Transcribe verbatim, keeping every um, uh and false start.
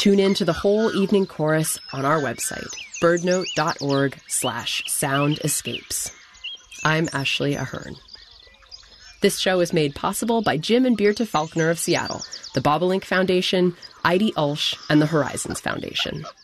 Tune in to the whole evening chorus on our website, birdnote.org slash sound escapes. I'm Ashley Ahern. This show is made possible by Jim and Beerta Faulkner of Seattle, the Bobolink Foundation, Heidi Ulsh, and the Horizons Foundation.